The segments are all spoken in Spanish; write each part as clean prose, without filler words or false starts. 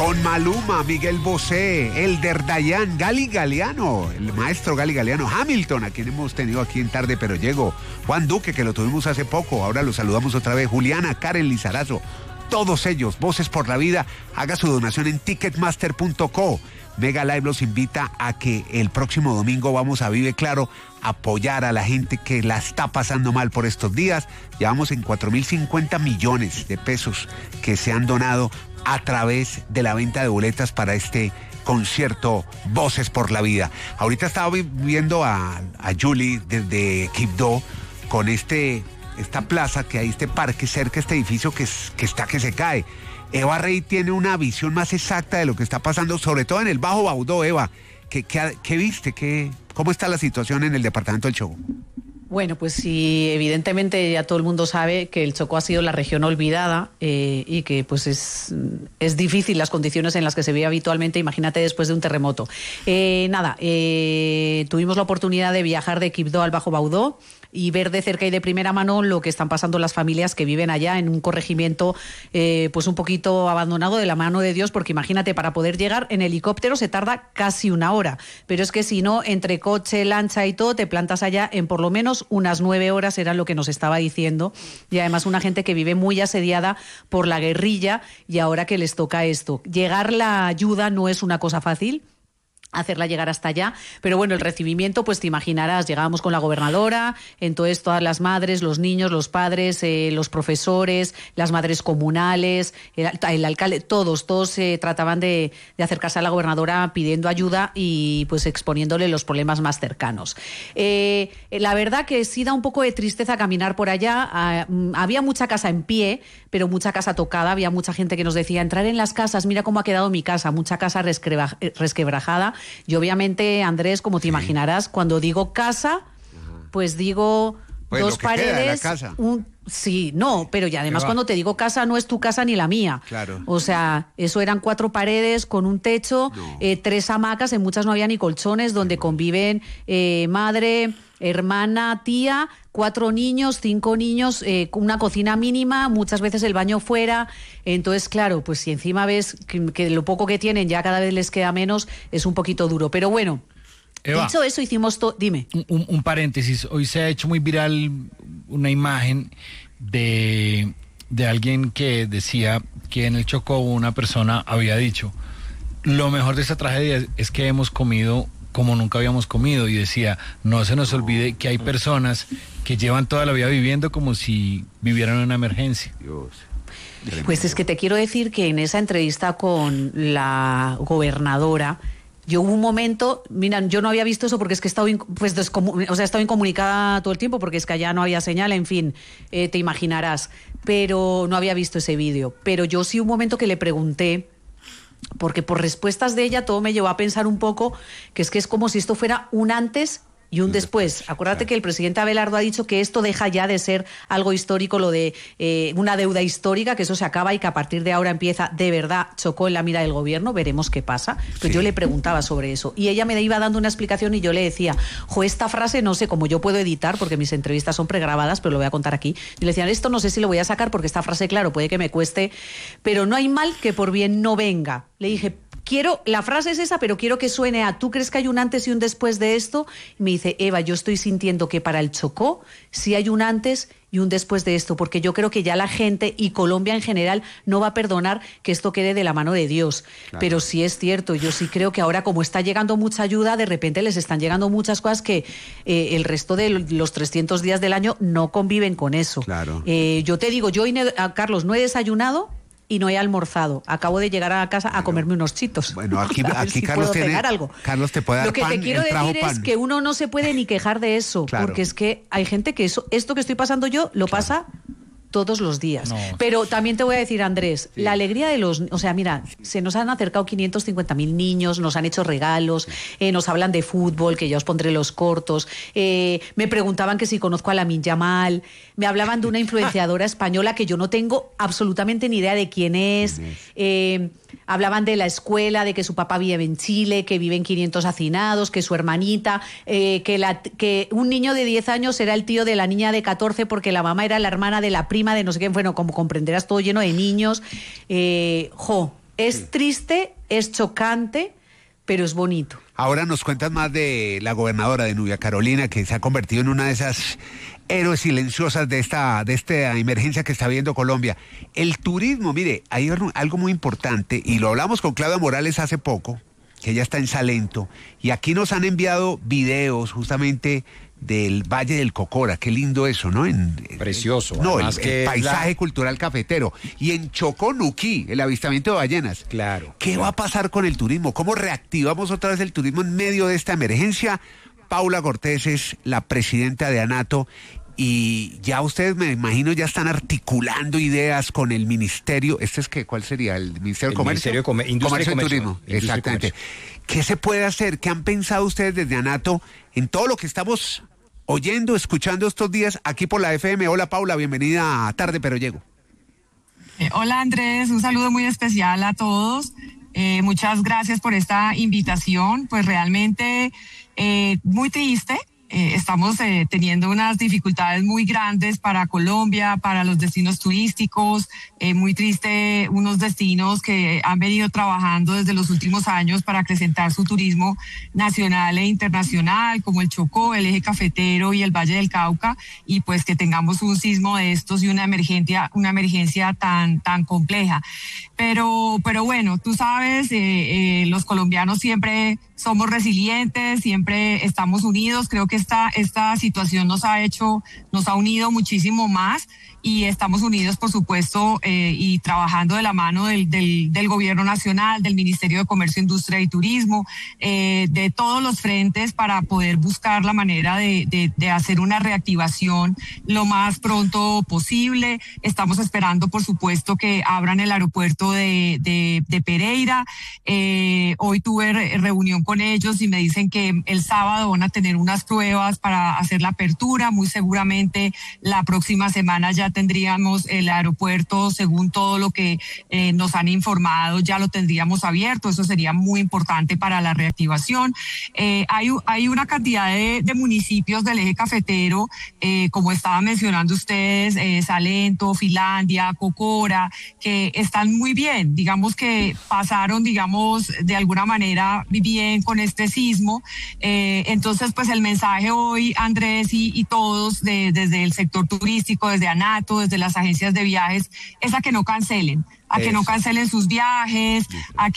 Don Maluma, Miguel Bosé, Elder Dayan, Gali Galeano, el maestro Gali Galeano, Hamilton, a quien hemos tenido aquí en Tarde Pero Llego, Juan Duque, que lo tuvimos hace poco, ahora lo saludamos otra vez, Juliana, Karen Lizarazo, todos ellos, Voces por la Vida. Haga su donación en ticketmaster.co. Mega Live los invita a que el próximo domingo vamos a Vive Claro, apoyar a la gente que la está pasando mal por estos días. Llevamos en 4.050 millones de pesos que se han donado a través de la venta de boletas para este concierto Voces por la Vida. Ahorita estaba viendo a Julie desde Quibdó con esta plaza que hay, este parque cerca de este edificio que se cae. Eva Rey tiene una visión más exacta de lo que está pasando, sobre todo en el Bajo Baudó. Eva, ¿qué viste? ¿Cómo está la situación en el departamento del Chocó? Bueno, pues sí, evidentemente ya todo el mundo sabe que el Chocó ha sido la región olvidada y que pues es difícil las condiciones en las que se vive habitualmente, imagínate después de un terremoto. Tuvimos la oportunidad de viajar de Quibdó al Bajo Baudó y ver de cerca y de primera mano lo que están pasando las familias que viven allá en un corregimiento pues un poquito abandonado de la mano de Dios, porque imagínate, para poder llegar en helicóptero se tarda casi una hora, pero es que si no, entre coche, lancha y todo, te plantas allá en por lo menos unas 9 horas, era lo que nos estaba diciendo, y además una gente que vive muy asediada por la guerrilla, y ahora que les toca esto, llegar la ayuda no es una cosa fácil, hacerla llegar hasta allá, pero bueno, el recibimiento, pues te imaginarás, llegábamos con la gobernadora, entonces todas las madres, los niños, los padres, los profesores, las madres comunales, el alcalde, todos trataban de acercarse a la gobernadora pidiendo ayuda y pues exponiéndole los problemas más cercanos. La verdad que sí da un poco de tristeza caminar por allá. Había mucha casa en pie, pero mucha casa tocada, había mucha gente que nos decía, entrar en las casas, mira cómo ha quedado mi casa, mucha casa resquebrajada. Y obviamente, Andrés, como te imaginarás, cuando digo casa, pues digo pues dos paredes, casa. Sí, no, pero y además cuando te digo casa no es tu casa ni la mía. Claro. O sea, eso eran 4 paredes con un techo, 3 hamacas, en muchas no había ni colchones, donde conviven madre, hermana, tía, 4 niños, 5 niños, una cocina mínima, muchas veces el baño fuera. Entonces, claro, pues si encima ves que lo poco que tienen ya cada vez les queda menos, es un poquito duro. Pero bueno, Eva, dicho eso, hicimos todo. Dime. Un paréntesis. Hoy se ha hecho muy viral una imagen de alguien que decía que en el Chocó una persona había dicho: lo mejor de esta tragedia es que hemos comido como nunca habíamos comido, y decía, no se nos olvide que hay personas que llevan toda la vida viviendo como si vivieran una emergencia. Dios. Pues es que te quiero decir que en esa entrevista con la gobernadora, yo hubo un momento, mira, yo no había visto eso porque es que he estado, he estado incomunicada todo el tiempo porque es que allá no había señal, en fin, te imaginarás, pero no había visto ese vídeo. Pero yo sí un momento que le pregunté, porque por respuestas de ella todo me llevó a pensar un poco que es como si esto fuera un antes y un después. Acuérdate que el presidente Abelardo ha dicho que esto deja ya de ser algo histórico, lo de una deuda histórica, que eso se acaba y que a partir de ahora empieza de verdad Chocó en la mira del gobierno, veremos qué pasa. Pero yo le preguntaba sobre eso y ella me iba dando una explicación y yo le decía, esta frase no sé cómo yo puedo editar porque mis entrevistas son pregrabadas, pero lo voy a contar aquí. Y le decían, esto no sé si lo voy a sacar porque esta frase, claro, puede que me cueste, pero no hay mal que por bien no venga. Le dije, la frase es esa, pero quiero que suene a, ¿tú crees que hay un antes y un después de esto? Y me dice, Eva, yo estoy sintiendo que para el Chocó sí hay un antes y un después de esto, porque yo creo que ya la gente y Colombia en general no va a perdonar que esto quede de la mano de Dios. Claro. Pero sí es cierto, yo sí creo que ahora como está llegando mucha ayuda, de repente les están llegando muchas cosas que el resto de los 300 días del año no conviven con eso. Claro. Yo te digo, Carlos, no he desayunado y no he almorzado. Acabo de llegar a casa a comerme unos chitos. Bueno, aquí si Carlos tiene algo. Carlos te puede dar Lo que pan, te quiero decir es que uno no se puede ni quejar de eso, claro, porque es que hay gente que esto que estoy pasando yo lo pasa todos los días. No. Pero también te voy a decir, Andrés, la alegría de o sea, mira, se nos han acercado 550.000 niños, nos han hecho regalos, nos hablan de fútbol, que ya os pondré los cortos, me preguntaban que si conozco a Lamine Yamal, me hablaban de una influenciadora española que yo no tengo absolutamente ni idea de quién es, hablaban de la escuela, de que su papá vive en Chile, que viven 500 hacinados, que su hermanita, que un niño de 10 años era el tío de la niña de 14 porque la mamá era la hermana de la prima de no sé qué, bueno, como comprenderás, todo lleno de niños. Es triste, es chocante, pero es bonito. Ahora nos cuentas más de la gobernadora de Nubia Carolina, que se ha convertido en una de esas héroes silenciosas de esta emergencia que está viviendo Colombia. El turismo, mire, hay algo muy importante, y lo hablamos con Claudia Morales hace poco, que ella está en Salento, y aquí nos han enviado videos justamente del Valle del Cocora. Qué lindo eso, ¿no? Precioso. No, el paisaje cultural cafetero. Y en Chocó, Nuquí, el avistamiento de ballenas. Claro. ¿Qué va a pasar con el turismo? ¿Cómo reactivamos otra vez el turismo en medio de esta emergencia? Paula Cortés es la presidenta de ANATO, y ya ustedes, me imagino, ya están articulando ideas con el ministerio. ¿Cuál sería? ¿El Ministerio de Comercio? Ministerio de Industria y Turismo. Exactamente. ¿Qué se puede hacer? ¿Qué han pensado ustedes desde ANATO en todo lo que estamos oyendo, escuchando estos días aquí por la FM? Hola, Paula, bienvenida a Tarde Pero Llego. Hola, Andrés, un saludo muy especial a todos. Muchas gracias por esta invitación. Pues realmente muy triste. Estamos teniendo unas dificultades muy grandes para Colombia, para los destinos turísticos, muy triste, unos destinos que han venido trabajando desde los últimos años para acrecentar su turismo nacional e internacional, como el Chocó, el Eje Cafetero y el Valle del Cauca, y pues que tengamos un sismo de estos y una emergencia tan compleja. Pero bueno, tú sabes, los colombianos siempre somos resilientes, siempre estamos unidos. Creo que esta situación nos ha unido muchísimo más, y estamos unidos, por supuesto, y trabajando de la mano del Gobierno Nacional, del Ministerio de Comercio, Industria y Turismo, de todos los frentes, para poder buscar la manera de hacer una reactivación lo más pronto posible. Estamos esperando, por supuesto, que abran el aeropuerto de Pereira. Hoy tuve reunión con ellos y me dicen que el sábado van a tener unas pruebas para hacer la apertura. Muy seguramente la próxima semana ya tendríamos el aeropuerto, según todo lo que nos han informado, ya lo tendríamos abierto. Eso sería muy importante para la reactivación. Hay una cantidad de municipios del eje cafetero, como estaban mencionando ustedes, Salento, Finlandia, Cocora, que están muy bien. Digamos que pasaron, de alguna manera bien con este sismo. Entonces, pues el mensaje hoy, Andrés y todos, desde el sector turístico, desde ANATO, desde las agencias de viajes, es a que no cancelen. Que no cancelen sus viajes, a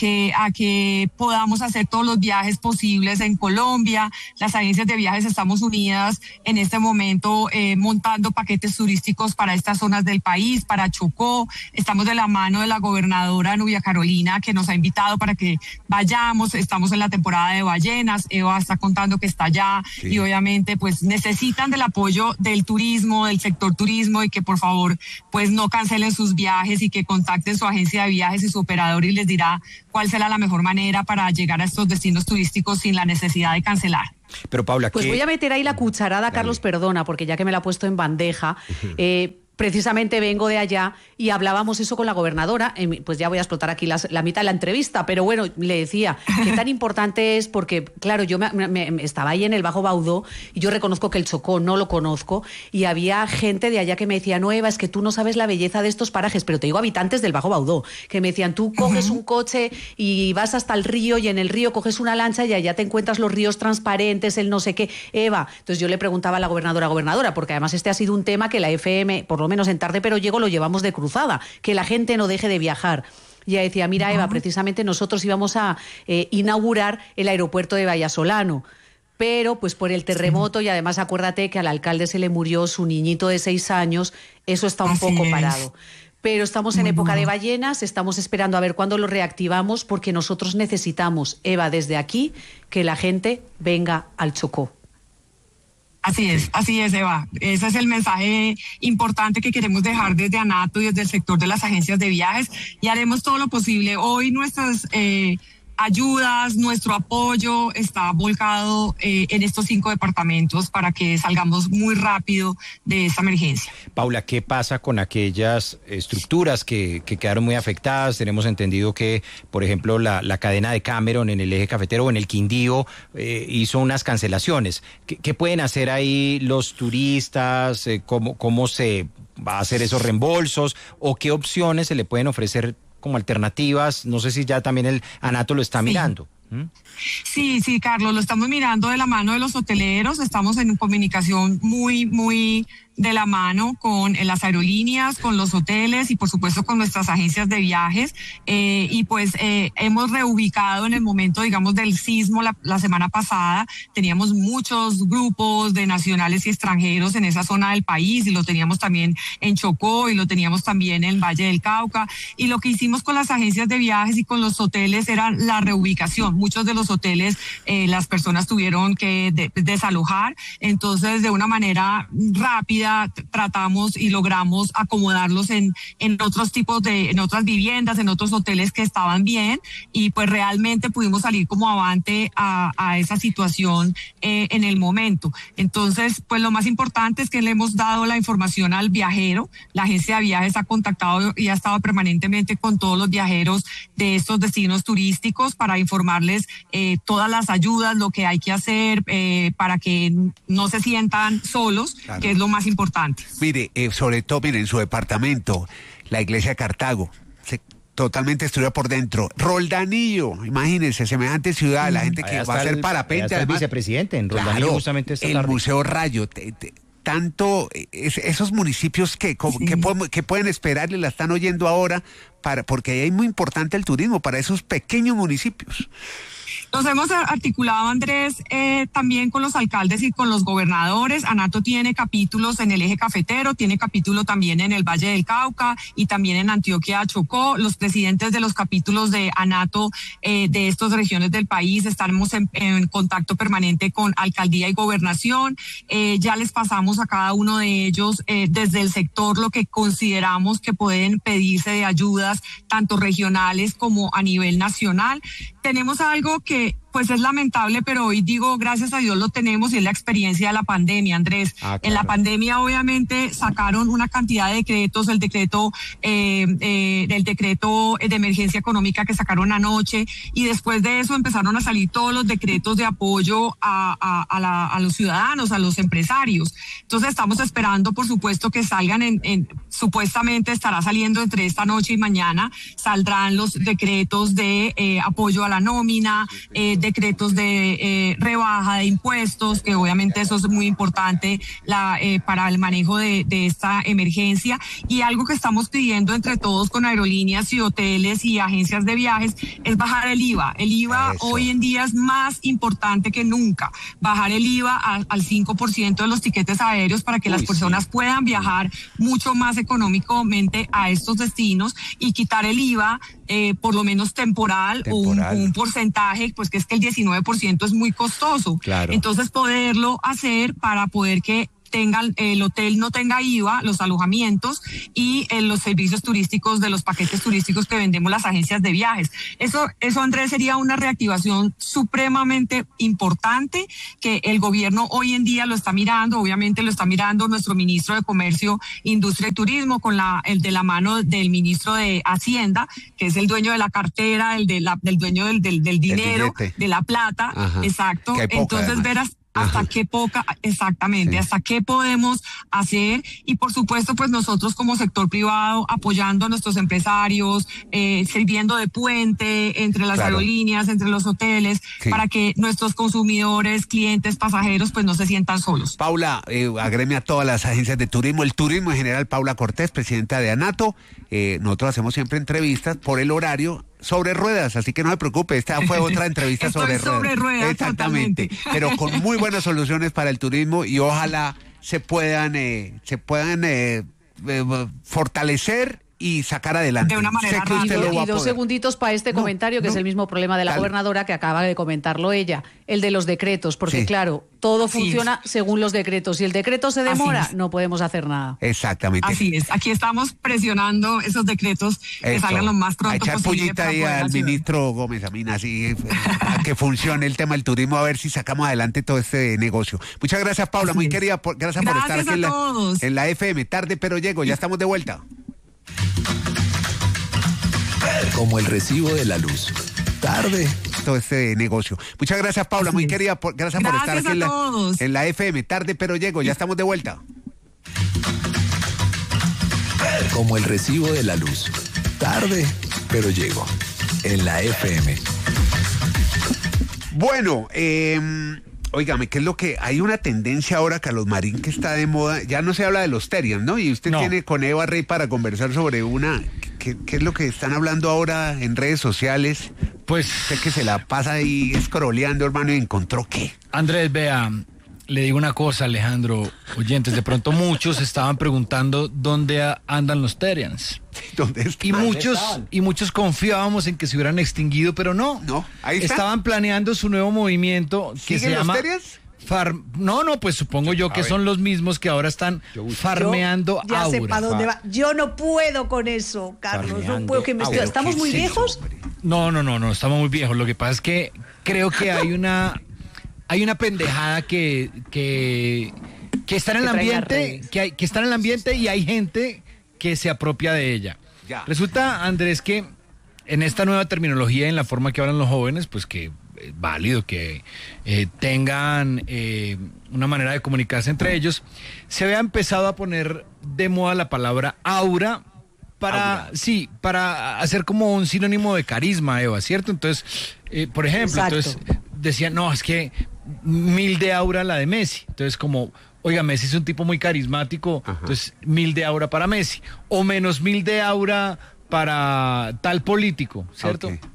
que podamos hacer todos los viajes posibles en Colombia. Las agencias de viajes estamos unidas en este momento, montando paquetes turísticos para estas zonas del país, para Chocó. Estamos de la mano de la gobernadora Nubia Carolina, que nos ha invitado para que vayamos. Estamos en la temporada de ballenas. Eva está contando que está allá, sí. Y obviamente pues necesitan del apoyo del turismo, del sector turismo, y que por favor pues no cancelen sus viajes, y que contacten su agencia de viajes y su operador, y les dirá cuál será la mejor manera para llegar a estos destinos turísticos sin la necesidad de cancelar. Pero Paula, pues voy a meter ahí la cucharada, Carlos, perdona, porque ya que me la ha puesto en bandeja, precisamente vengo de allá y hablábamos eso con la gobernadora. Pues ya voy a explotar aquí la mitad de la entrevista, pero bueno, le decía qué tan importante es, porque claro, yo estaba ahí en el Bajo Baudó, y yo reconozco que el Chocó no lo conozco, y había gente de allá que me decía: no, Eva, es que tú no sabes la belleza de estos parajes. Pero te digo, habitantes del Bajo Baudó, que me decían: tú coges un coche y vas hasta el río, y en el río coges una lancha y allá te encuentras los ríos transparentes, el no sé qué. Eva, entonces yo le preguntaba a la gobernadora, porque además este ha sido un tema que la FM, por lo menos en Tarde Pero Llego, lo llevamos de cruzada, que la gente no deje de viajar. Y ella decía: mira, Eva, precisamente nosotros íbamos a inaugurar el aeropuerto de Vallasolano, pero pues por el terremoto, y además acuérdate que al alcalde se le murió su niñito de 6 años, eso está un poco parado. Pero estamos en época de ballenas, estamos esperando a ver cuándo lo reactivamos, porque nosotros necesitamos, Eva, desde aquí, que la gente venga al Chocó. Así es, Eva. Ese es el mensaje importante que queremos dejar desde ANATO y desde el sector de las agencias de viajes, y haremos todo lo posible. Hoy nuestras ayudas, nuestro apoyo está volcado en estos 5 departamentos para que salgamos muy rápido de esta emergencia. Paula, ¿qué pasa con aquellas estructuras que quedaron muy afectadas? Tenemos entendido que, por ejemplo, la cadena de Cameron en el eje cafetero o en el Quindío hizo unas cancelaciones. ¿Qué pueden hacer ahí los turistas? ¿Cómo se va a hacer esos reembolsos? ¿O qué opciones se le pueden ofrecer como alternativas. No sé si ya también el ANATO lo está mirando. Sí, Carlos, lo estamos mirando de la mano de los hoteleros, estamos en comunicación muy de la mano con las aerolíneas, con los hoteles y por supuesto con nuestras agencias de viajes, y pues hemos reubicado en el momento, digamos, del sismo la semana pasada. Teníamos muchos grupos de nacionales y extranjeros en esa zona del país, y lo teníamos también en Chocó y lo teníamos también en Valle del Cauca, y lo que hicimos con las agencias de viajes y con los hoteles era la reubicación. Muchos de los hoteles las personas tuvieron que desalojar, entonces de una manera rápida tratamos y logramos acomodarlos en otros tipos en otras viviendas, en otros hoteles que estaban bien, y pues realmente pudimos salir como avante a esa situación en el momento. Entonces, pues lo más importante es que le hemos dado la información al viajero. La agencia de viajes ha contactado y ha estado permanentemente con todos los viajeros de estos destinos turísticos para informarles todas las ayudas, lo que hay que hacer para que no se sientan solos, claro, que es lo más importante. Mire, sobre todo, mire, en su departamento, la iglesia de Cartago, totalmente destruida por dentro. Roldanillo, imagínense, semejante ciudad, la gente que va a hacer parapente. El vicepresidente en Roldanillo, claro, justamente esta tarde. El Museo Rayo, tanto esos municipios que pueden esperar y la están oyendo ahora, porque ahí es muy importante el turismo para esos pequeños municipios. Nos hemos articulado, Andrés, también con los alcaldes y con los gobernadores. ANATO tiene capítulos en el eje cafetero, tiene capítulo también en el Valle del Cauca y también en Antioquia, Chocó. Los presidentes de los capítulos de ANATO de estas regiones del país estamos en contacto permanente con alcaldía y gobernación. Ya les pasamos a cada uno de ellos desde el sector lo que consideramos que pueden pedirse de ayudas, tanto regionales como a nivel nacional. Tenemos algo que pues es lamentable, pero hoy digo, gracias a Dios lo tenemos, y es la experiencia de la pandemia, Andrés. Claro. En la pandemia obviamente sacaron una cantidad de decretos, el decreto de emergencia económica que sacaron anoche, y después de eso empezaron a salir todos los decretos de apoyo a los ciudadanos, a los empresarios. Entonces estamos esperando, por supuesto, que salgan supuestamente estará saliendo entre esta noche y mañana, saldrán los decretos de apoyo a la nómina, decretos de rebaja de impuestos, que obviamente eso es muy importante para el manejo de esta emergencia. Y algo que estamos pidiendo entre todos con aerolíneas y hoteles y agencias de viajes es bajar el IVA. El IVA hoy en día es más importante que nunca. Bajar el IVA al 5% de los tiquetes aéreos para que las personas puedan viajar mucho más económicamente a estos destinos, y quitar el IVA por lo menos temporal. O un porcentaje, pues que es que el 19% es muy costoso. Claro. Entonces poderlo hacer para poder que el hotel no tenga IVA, los alojamientos y los servicios turísticos de los paquetes turísticos que vendemos las agencias de viajes. Eso, Andrés, sería una reactivación supremamente importante que el gobierno hoy en día lo está mirando. Obviamente lo está mirando nuestro ministro de Comercio, Industria y Turismo de la mano del ministro de Hacienda, que es el dueño de la cartera, del dueño del dinero, de la plata. Ajá. Exacto. Entonces verás hasta qué hasta qué podemos hacer, y por supuesto pues nosotros como sector privado apoyando a nuestros empresarios, sirviendo de puente entre las aerolíneas, entre los hoteles, para que nuestros consumidores, clientes, pasajeros pues no se sientan solos. Paula, agreme a todas las agencias de turismo, el turismo en general. Paula Cortés, presidenta de ANATO. Nosotros hacemos siempre entrevistas por el horario sobre ruedas, así que no se preocupe, esta fue otra entrevista sobre ruedas. Exactamente, pero con muy buenas soluciones para el turismo, y ojalá se puedan fortalecer y sacar adelante. De una manera rápida. Y dos segunditos para este comentario, que es el mismo problema de la gobernadora, que acaba de comentarlo ella, el de los decretos, porque claro, todo funciona según los decretos. Si el decreto se demora, no podemos hacer nada. Exactamente. Así es, aquí estamos presionando esos decretos que salgan lo más pronto posible. A echar pullita ahí al ministro Gómez Amina, así a que funcione el tema del turismo, a ver si sacamos adelante todo este negocio. Muchas gracias, Paula, muy querida, gracias por estar aquí en la FM. Tarde pero llego, ya estamos de vuelta. Como el recibo de la luz. Tarde. Todo este negocio. Muchas gracias, Paula, muy querida. Gracias por estar aquí en la FM. Tarde pero llego, ya estamos de vuelta. Como el recibo de la luz. Tarde pero llego. En la FM. Bueno, óigame, ¿qué es lo que hay una tendencia ahora, Carlos Marín, que está de moda? Ya no se habla de los Terians, ¿no? Y usted No. tiene con Eva Rey para conversar sobre una. ¿Qué es lo que están hablando ahora en redes sociales? Pues, Usted que se la pasa ahí escroleando, hermano, y encontró qué. Andrés, vea, le digo una cosa, Alejandro, oyentes, de pronto muchos estaban preguntando dónde andan los Terians. ¿Dónde está? Y muchos confiábamos en que se hubieran extinguido, pero no. No, ahí está. Estaban planeando su nuevo movimiento que se ¿Siguen los llama Terians? No, pues supongo yo que son los mismos que ahora están farmeando Yo ya sé aura. para dónde va. Yo no puedo con eso, Carlos. No Farmeando puedo que me aura. ¿Estamos muy ¿Qué es eso, viejos? hombre? No, estamos muy viejos. Lo que pasa es que creo que hay una pendejada que está en el Que trae las ambiente, redes. que está en el ambiente y hay gente que se apropia de ella. Ya. Resulta, Andrés, que en esta nueva terminología, en la forma que hablan los jóvenes, pues que es válido que tengan una manera de comunicarse entre ellos, se había empezado a poner de moda la palabra aura para hacer como un sinónimo de carisma, Eva, ¿cierto? Entonces, por ejemplo, Exacto. entonces decían, no, es que 1000 de aura la de Messi. Entonces, como, oiga, Messi es un tipo muy carismático, entonces 1000 de aura para Messi. O menos 1000 de aura para tal político, ¿cierto? Ok.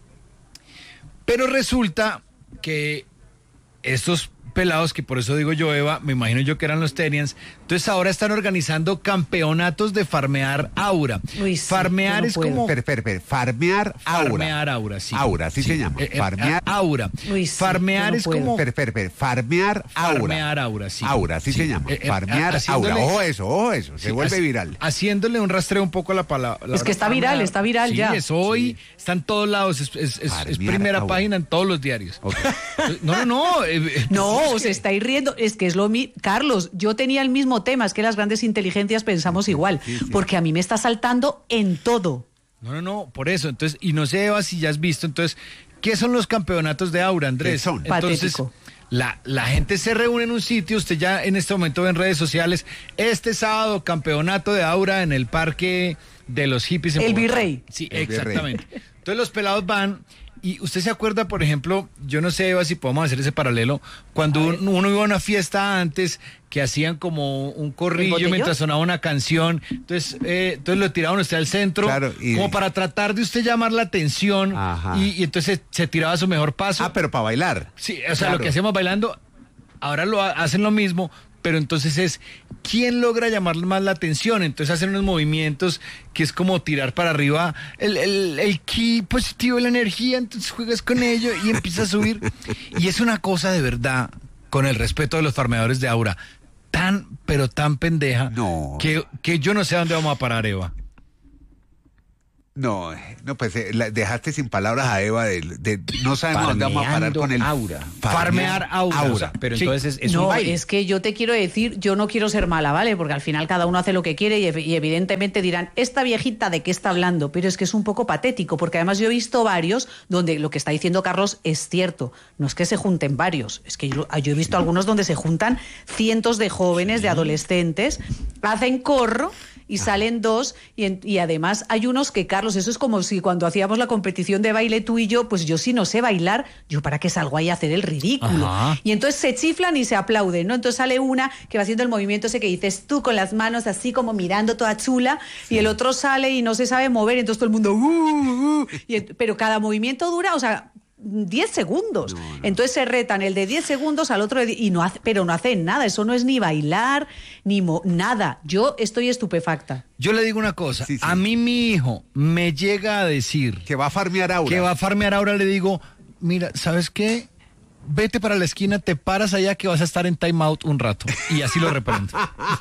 Pero resulta que estos pelados, que por eso digo yo, Eva, me imagino yo que eran los Terians, entonces ahora están organizando campeonatos de farmear aura. Uy, sí, Farmear yo no es puedo. como... Farmear aura. Farmear aura, sí. Aura, así se llama. Farmear. Aura. Uy, sí, Farmear yo no es puedo. como... Farmear aura. Farmear aura, sí. Aura, así Sí. se llama. Farmear haciéndole- aura. Ojo eso. Se Sí, vuelve viral. Haciéndole un rastreo un poco a la palabra. Es que está viral sí, ya. Es hoy, está en todos lados, es Farmear primera aura. página en todos los diarios. Ok. No. No, os estáis riendo. Es que es lo mismo. Carlos, yo tenía el mismo tema. Es que las grandes inteligencias pensamos igual. Porque a mí me está saltando en todo. No, por eso. Entonces, y no sé, Eva, si ya has visto. Entonces, ¿qué son los campeonatos de aura, Andrés? ¿Qué son? Entonces, Patético. la gente se reúne en un sitio, usted ya en este momento ve en redes sociales, este sábado, campeonato de aura en el parque de los hippies. En El Bogotá. Virrey. Sí, El Virrey. exactamente. Entonces los pelados van. Y usted se acuerda, por ejemplo, yo no sé, Eva, si podemos hacer ese paralelo, cuando uno iba a una fiesta antes que hacían como un corrillo botellón? mientras sonaba una canción, entonces lo tiraban usted al centro, Claro, y- como para tratar de usted llamar la atención, Ajá. y entonces se tiraba su mejor paso. Ah, pero para bailar. Sí, o sea, Claro. lo que hacíamos bailando, ahora hacen lo mismo, pero entonces es quién logra llamar más la atención. Entonces hacen unos movimientos que es como tirar para arriba el ki positivo, la energía, entonces juegas con ello y empiezas a subir. Y es una cosa de verdad, con el respeto de los farmeadores de aura, pero tan pendeja, No. que yo no sé a dónde vamos a parar, Eva. No, pues dejaste sin palabras a Eva no sabemos dónde vamos a parar con el aura. Farmear aura. Pero Sí. entonces es no, un baile. es que yo te quiero decir, yo no quiero ser mala, ¿vale? Porque al final cada uno hace lo que quiere y evidentemente dirán, esta viejita de qué está hablando, pero es que es un poco patético, porque además yo he visto varios donde lo que está diciendo Carlos es cierto, no es que se junten varios, es que yo he visto algunos donde se juntan cientos de jóvenes, de adolescentes, hacen corro y salen dos y además hay unos que, Carlos, eso es como si cuando hacíamos la competición de baile tú y yo, pues yo sí no sé bailar, yo para qué salgo ahí a hacer el ridículo. Ajá. Y entonces se chiflan y se aplauden, ¿no? Entonces sale una que va haciendo el movimiento ese que dices tú con las manos así como mirando toda chula y el otro sale y no se sabe mover, entonces todo el mundo pero cada movimiento dura, o sea, 10 segundos. Entonces se retan el de 10 segundos al otro y pero no hacen nada, eso no es ni bailar ni nada. Yo estoy estupefacta. Yo le digo una cosa, Sí. a mí mi hijo me llega a decir Que va a farmear aura. que va a farmear ahora, le digo, mira, ¿sabes qué? Vete para la esquina, te paras allá que vas a estar en time out un rato. Y así lo reprendo.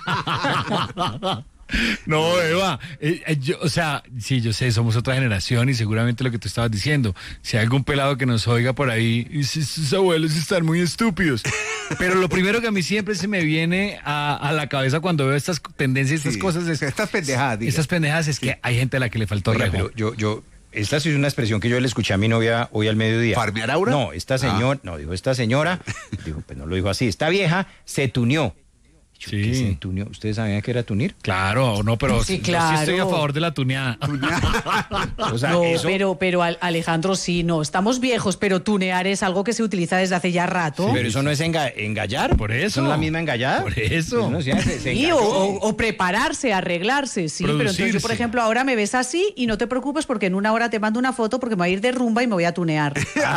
No, Eva, o sea, sí, yo sé, somos otra generación y seguramente lo que tú estabas diciendo, si hay algún pelado que nos oiga por ahí, y sus abuelos están muy estúpidos. Pero lo primero que a mí siempre se me viene a la cabeza cuando veo estas tendencias, estas Sí, cosas, es, estas pendejadas, diga. estas pendejadas es que hay gente a la que le faltó Oiga, rejo. pero esta sí es una expresión que yo le escuché a mi novia hoy al mediodía. ¿Farmear aura? No, esta señora, dijo esta señora, dijo, pues no lo dijo así, esta vieja se tuneó. Sí. ¿Qué se tuneó? ¿Ustedes sabían que era tunir? Claro, no, pero Sí, yo claro. sí estoy a favor de la tuneada. O sea, No, eso... pero Alejandro, sí, no, estamos viejos, pero tunear es algo que se utiliza desde hace ya rato. Pero eso no es engallar. Por eso. ¿Eso no es la misma engallada? Por eso. Pues no, sí, se Sí, engalló. o prepararse, arreglarse, sí, pero entonces yo, por Producirse. ejemplo, ahora me ves así y no te preocupes porque en una hora te mando una foto porque me voy a ir de rumba y me voy a tunear.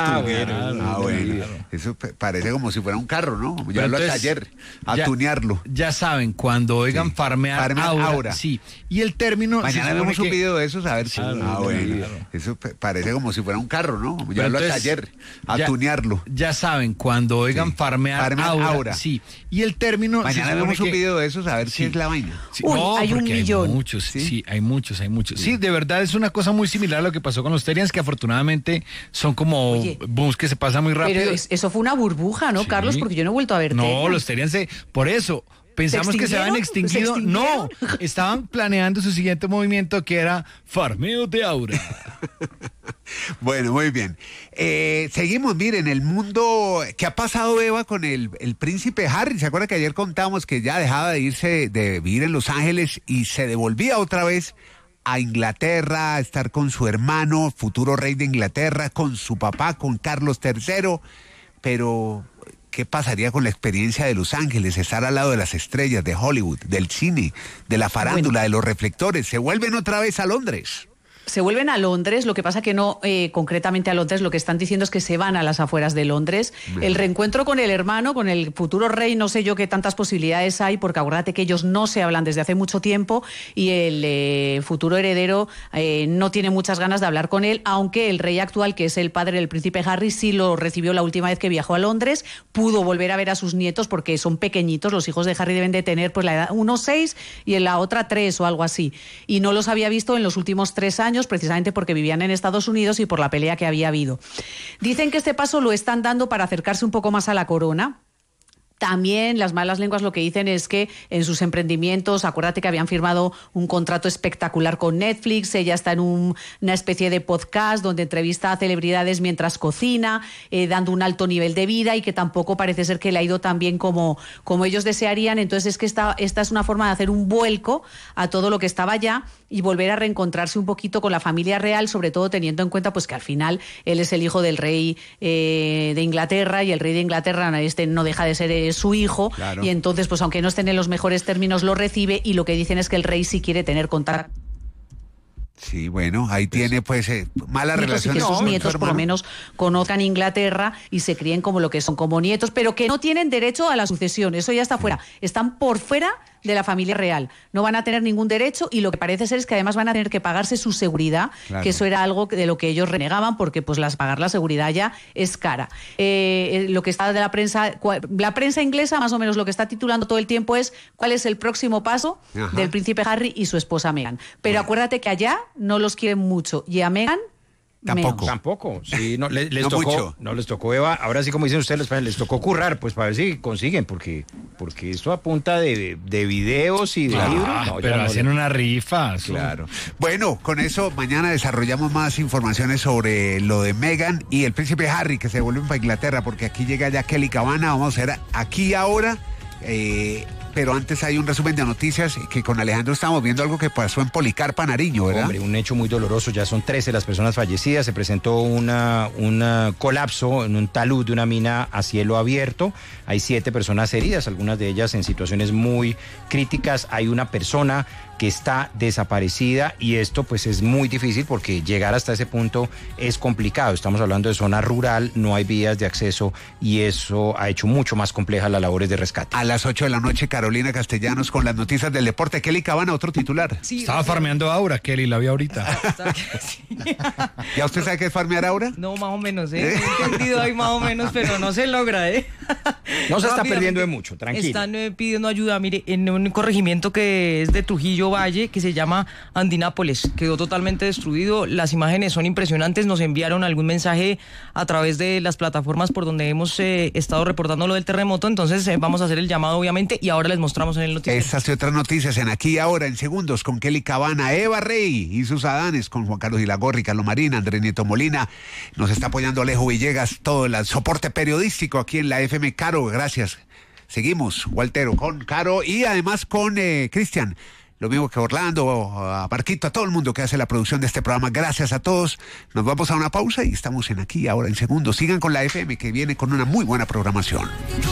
Bueno. Eso parece como si fuera un carro, ¿no? Como llevarlo al entonces, taller, a ya- tunearlo. Ya saben, cuando oigan Sí. farmear Farmear aura, aura. sí. Y el término... se Mañana supone vemos un que- video de esos, a ver si... Claro, bueno. claro. Eso parece como si fuera un carro, ¿no? Como Pero llevarlo al entonces, taller, a ya- tunearlo. Ya saben, cuando oigan Sí. farmear Farmear aura, aura. sí. Y el término... se Mañana supone vemos un que- video de esos, a ver si Sí. es la vaina. Sí, Uy, no, hay un porque millón. Hay muchos, ¿Sí? sí, hay muchos. Sí, de verdad es una cosa muy similar a lo que pasó con los Terians, que afortunadamente son como Oye, booms que se pasan muy rápido. Pero eso fue una burbuja, ¿no, Sí. Carlos? Porque yo no he vuelto a ver No, Terians. los Terians por eso. Pensamos que se habían extinguido. ¿Se No, extinguieron? estaban planeando su siguiente movimiento que era farmeo de aura. Bueno, muy bien. Seguimos, miren, el mundo... ¿Qué ha pasado, Eva, con el príncipe Harry? ¿Se acuerda que ayer contamos que ya dejaba de irse, de vivir en Los Ángeles y se devolvía otra vez a Inglaterra, a estar con su hermano, futuro rey de Inglaterra, con su papá, con Carlos III? Pero... ¿qué pasaría con la experiencia de Los Ángeles? Estar al lado de las estrellas, de Hollywood, del cine, de la farándula, de los reflectores. ¿Se vuelven otra vez a Londres? Se vuelven a Londres, lo que pasa que no concretamente a Londres, lo que están diciendo es que se van a las afueras de Londres. El reencuentro con el hermano, con el futuro rey, no sé yo qué tantas posibilidades hay, porque acuérdate que ellos no se hablan desde hace mucho tiempo y el futuro heredero no tiene muchas ganas de hablar con él, aunque el rey actual, que es el padre del príncipe Harry, sí lo recibió la última vez que viajó a Londres, pudo volver a ver a sus nietos porque son pequeñitos, los hijos de Harry deben de tener pues la edad, uno 6 y en la otra 3 o algo así, y no los había visto en los últimos 3 años, precisamente porque vivían en Estados Unidos y por la pelea que había habido. Dicen que este paso lo están dando para acercarse un poco más a la corona. También las malas lenguas lo que dicen es que en sus emprendimientos, acuérdate que habían firmado un contrato espectacular con Netflix, ella está en una especie de podcast donde entrevista a celebridades mientras cocina, dando un alto nivel de vida y que tampoco parece ser que le ha ido tan bien como ellos desearían. Entonces es que esta es una forma de hacer un vuelco a todo lo que estaba ya y volver a reencontrarse un poquito con la familia real, sobre todo teniendo en cuenta pues que al final él es el hijo del rey de Inglaterra y el rey de Inglaterra no deja de ser su hijo, Claro. y entonces pues aunque no estén en los mejores términos lo recibe, y lo que dicen es que el rey sí quiere tener contacto. Sí, bueno, ahí tiene pues malas Y relaciones que sus con su nietos por lo hermano. menos conozcan Inglaterra y se críen como lo que son, como nietos, pero que no tienen derecho a la sucesión, eso ya está fuera, están por fuera de la familia real, no van a tener ningún derecho, y lo que parece ser es que además van a tener que pagarse su seguridad, Claro. que eso era algo de lo que ellos renegaban, porque pues pagar la seguridad ya es cara. Lo que está de la prensa inglesa, más o menos lo que está titulando todo el tiempo es cuál es el próximo paso Ajá. del príncipe Harry y su esposa Meghan, pero acuérdate que allá no los quieren mucho, y a Meghan Tampoco. menos. Tampoco, sí, no, les No tocó, mucho. no les tocó, Eva, ahora sí como dicen ustedes, les tocó currar, pues para ver si consiguen, porque esto a punta de videos y de libros, no, pero ya no hacen le- una rifa. eso. Claro. Bueno, con eso mañana desarrollamos más informaciones sobre lo de Meghan y el príncipe Harry, que se vuelven para Inglaterra, porque aquí llega ya Kelly Cabana. Vamos a hacer aquí y ahora. Pero antes hay un resumen de noticias que con Alejandro estamos viendo algo que pasó en Policarpa, Nariño, ¿verdad? Hombre, un hecho muy doloroso, ya son 13 las personas fallecidas, se presentó un colapso en un talud de una mina a cielo abierto, hay 7 personas heridas, algunas de ellas en situaciones muy críticas, hay una persona que está desaparecida y esto pues es muy difícil porque llegar hasta ese punto es complicado, estamos hablando de zona rural, no hay vías de acceso y eso ha hecho mucho más complejas las labores de rescate. A las 8 de la noche, Carolina Castellanos con las noticias del deporte. Kelly Cabana, otro titular. Sí, Estaba farmeando aura, Kelly, la vi ahorita. sí. ¿Ya usted sabe qué es farmear ahora? No, más o menos, He entendido ahí más o menos, pero no se logra, No se está Rápidamente, perdiendo de mucho, tranquilo. Están pidiendo ayuda, mire, en un corregimiento que es de Trujillo Valle, que se llama Andinápolis, quedó totalmente destruido, las imágenes son impresionantes, nos enviaron algún mensaje a través de las plataformas por donde hemos estado reportando lo del terremoto, entonces vamos a hacer el llamado obviamente y ahora les mostramos en el noticiero. Estas y otras noticias en Aquí y Ahora, en segundos, con Kelly Cabana, Eva Rey y sus Adanes, con Juan Carlos Hilagorri, Carlos Marín, Andrés Nieto Molina. Nos está apoyando Alejo Villegas, todo el soporte periodístico aquí en la FM Caro. Gracias. Seguimos, Waltero, con Caro y además con Cristian. Lo mismo que Orlando, a Marquito, a todo el mundo que hace la producción de este programa. Gracias a todos. Nos vamos a una pausa y estamos en Aquí Ahora en Segundos. Sigan con la FM que viene con una muy buena programación.